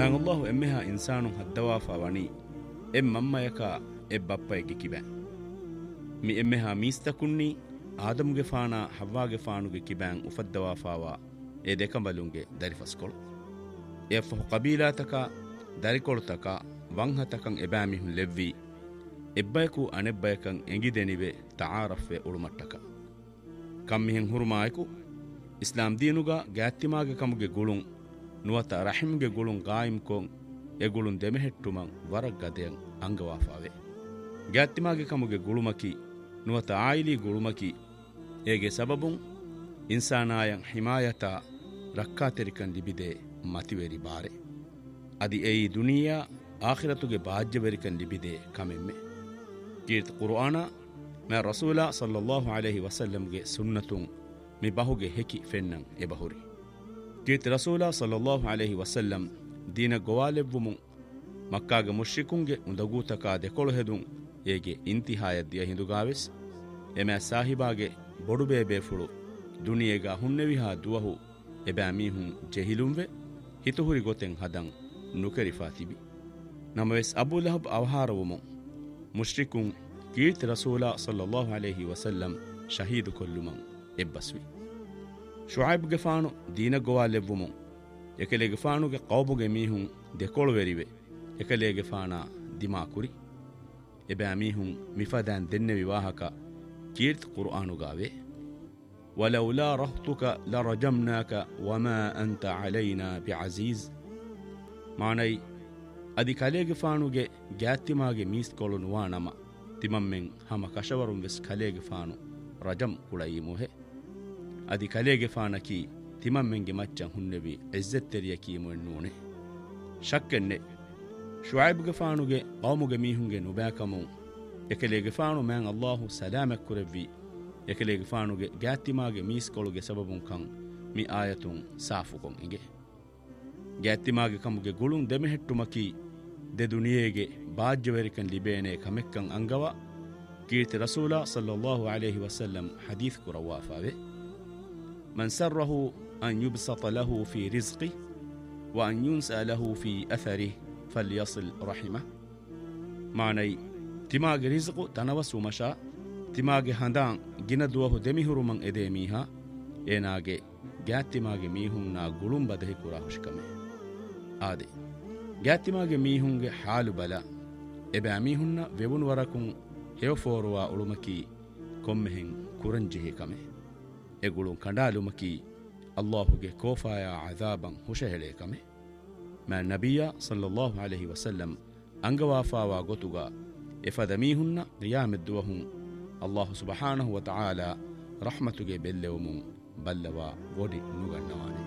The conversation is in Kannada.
ಮ್ಯಾಂಗ್ ಅಲ್ಲಾಹು ಎಮ್ಮೆಹ ಇನ್ಸಾನು ಹದ್ದವಾಫಾ ವಣಿ M ಮಮ್ಮಯಕ ಎಬ್ಬಪ್ಪಯಗೆ ಕಿಬ್ಯಾ me ಎಮ್ಮೆಹ ಮೀಸ್ತಕುಣ್ಣಿ ಆದಮುಗೆ ಫಾಣ ಹವ್ವಾಗೆ ಫಾಣುಗೆ ಕಿಬ್ಯಾಂಗ್ ಉಫದ್ದವಾಫಾವಾ A ದೆಕಂಬಲುಂಗೆ ದರಿಫಸ್ಕೊಳು ಎಫ್ಫಹು ಕಬೀಲಾತಕ ದರಿಕೊಳುತಕ ವಂಹತಕಂ ಎಬಾಮಿಹುನ್ ಲೆವ್ವಿ ಎಬ್ಬಯಕು ಅನೆಬ್ಬಯಕಂ ಎಂಗಿದೆನಿವೆ ತಾರಫ್ವೆ ಉಳುಮಟ್ಟಕ ಕಮ್ಮಿಹೆಂ ಹುರುಮಾಯಕು Islam ದೀನುಗ ಗ್ಯಾತ್ತಿಮಾಗೆ ಕಮುಗೆ ಗುಳುಂ ನುವತ ರಹಿಮ್ಗೆ ಗುಳುಂ ಗಾಯಿಂ ಕೊಂ ಎಗುಳುಂ ದೆಮೆಹೆಟ್ಟುಮಂ ವರಗ್ ಗದೆಯಂ ಅಂಗವಾಫಾವೆ ಗ್ಯಾತ್ತಿಮಾಗೆ ಕಮುಗೆ ಗುಳುಮಕಿ ನುವತ oily ಗುಳುಮಕಿ ಏಗೆ ಸಬಬುಂ ಇನ್ಸಾನಾಯಂ ಹಿಮಾಯತ ರಕ್ಕಾತೆರಿಕನ್ ಲಿಬಿದೆ ಮತಿವೆರಿ ಬಾರೆ ಅದಿ ಏಯಿ ದುನಿಯಾ ಆಖಿರತುಗೆ ಬಾಜ್ಯವೆರಿಕನ್ ಲಿಬಿದೆ ಕಮೆಮ್ಮೆ ಕೀರ್ತಿ ಕುರ್ಆನ ಮಾ ರಸೂಲ ಸಲ್ಲಲ್ಲಾಹು ಅಲೈಹಿ ವಸಲ್ಲಂಗೆ ಸುನ್ನತುಂ ಮಿ ಬಹುಗೆ ಹೆಕಿ ಫೆನ್ನಂ ಎ ಬಹುರಿ ಕೀರ್ತಿ ರಸೂಲ ಸಲ್ಲಲ್ಲಾಹು ಅಲೈಹಿ ವಸಲ್ಲಂ ದೀನ ಗೋವಾಲೆವ್ವುಮು ಮಕ್ಕಾಗೆ ಮುಶ್ರಿಕುಂಗೆ ಉಂದಗೂತಕ ದೆಕೊಳು ಹೆದುಂ ಏಗೆ ಇಂತಿಹಾಯದ್ದಿಯ ಹಿಂದುಗಾವೆಸ್ ಎಮೆ ಸಾಹಿಬಾಗೆ ಬೊಡುಬೇಬೇಫುಳು ದುನಿಯೆಗ ಹುಣ್ಣೆವಿಹಾ ದುವಹು ಎಬෑ ಮೀಹುಂ ಜೆಹಿಲುಂವೆ ಹಿತುಹುರಿ ಗೊತೆಂ ಹದಂ ನುಕರಿಫಾ ತಿಬಿ ನಮವೆಸ್ ಅಬೂಲಹಬ್ ಅವಹಾರವುಮು ಮುಶ್ರಿಕುಂ ಕೀರ್ತಿ ರಸೂಲ ಸಲ್ಲಲ್ಲಾಹು ಅಲೈಹಿ ವಸಲ್ಲಂ ಶಹೀದು ಕೊಲ್ಲುಮಂ ಎಬ್ಬಸ್ವಿ ಶುಐಬ್ಗೆ ಫಾಣು ದೀನ ಗೋವಾಲೆವ್ವುಮು ಎಕಲೆಗೆ ಫಾಣುಗೆ ಕೌಬುಗೆ ಮೀಹುಂ ದೆಕೊಳುವೆರಿವೆ ಎಕಲೆಗೆ ಫಾಣ ದಿಮಾ ಕುರಿ ಎಬෑ ಮೀಹುಂ ಮಿಫದಾನ್ ದೆನ್ನೆ ವಿವಾಹಕ ಕೀರ್ತಿ ಕುರ್ಆನುಗಾವೆ ولولا رهطك لرجمناك وما أنت علينا بعزيز معني أدي كاليغ فانوغي جاتماغي ميست كولو نوانما تممن هما كشورم وس كاليغ فانو رجم كلايموه أدي كاليغ فانكي تممنغي مچن هنبي عزت تريكي منونه شكنه شعيب فانوغي قوموغي ميهونغي نوباكمو يكاليغ فانو من الله سلامك كربي ಎಕಲೆಗೆ ಫಾಣುಗೆ ಗ್ಯಾತ್ತಿಮಾಗೆ ಮೀಸ್ಕೊಳುಗೆ ಸಬಬುಂ ಕಂ ಮಿ ಆಯತುಂ ಸಾಫುಕೊಂ ಇಂಗೆ ಗ್ಯಾತ್ತಿಮಾಗೆ ಕಮುಗೆ ಗುಳುಂ ದೆಮೆಹೆಟ್ಟುಮಕಿ ದೆ ದುನಿಯೆಗೆ ಬಾಜ್ಯವೆರಿಕನ್ ಲಿಬೇನೆ ಕಮೆಕ್ಕಂ ಅಂಗವ ಕೀರ್ತಿ ರಸೂಲ ಸಲ್ಲಲ್ಲಾಹು ಅಲೈಹಿ ವಸಲ್ಲಂ ಹದೀಸ್ ಕುರವಾಫಾವೆ ಮನ್ ಸರ್ರಹು ಅನ್ ಯುಬ್ಸತ ಲಹು ಫಿ ರಿಜ್ಕಿ ವ ಅನ್ ಯುನ್ಸ ಲಹು ಫಿ ಅಥರಿ ಫಲ್ಯಸಿಲ್ ರಹಿಮ ಮಾನೈ ತಿಮಾಗೆ ರಿಜ್ಕು ತನವಸು ಮಶಾ ತಿಮಾಗೆ ಹಂದಾಂ ಗಿನ ದುವಹು ದೆಮಿಹುರುಮಂ ಎದೆ ಮೀಹಾ ಏನಾಗೆ ಗ್ಯಾತ್ತಿಮಾಗೆ ಮೀಹುಂನ ಗುಳುಂ ಬದಹಿ ಕುರಾ ಹುಷ್ಕಮೆ ಆದೆ ಗ್ಯಾತ್ತಿಮಾಗೆ ಮೀಹುಂಗೆ ಹಾಲು ಬಲ ಎಬೆ ಮೀಹುನ್ನ ವೆವುನ್ ವರಕುಂ ಹೆವಫೋರುವ ಉಳುಮಕಿ ಕೊಮ್ಮೆಹೆಂ ಕುರಂಜಿಹಿ ಕಮೆ ಎ ಗುಳುಂ ಕಂಡಾಲುಮಕಿ ಅಲ್ಲಾಹುಗೆ ಕೋಫಾಯ ಅಜಾಬಂ ಹುಷಹೆಳೆ ಕಮೆ ಮಾ ನಬಿಯ ಸಲ್ಲಲ್ಲಾಹು ಅಲೈಹಿ ವಸಲ್ಲಂ ಅಂಗವಾಫಾವಾ ಗೊತುಗ ಎಫದ ಮೀಹುನ್ನ ರಿಯಾಮೆದ್ದುವಹುಂ ಅಲ್ಲಾಹು ಸುಬ್ಹಾನಹು ವ ತಆಲಾ ರಹ್ಮತುಗೆ ಬೆಲ್ಲೆವುಮು ಬಲ್ಲವ ಒಡಿ ನುಗಣ್ಣವಾನೆ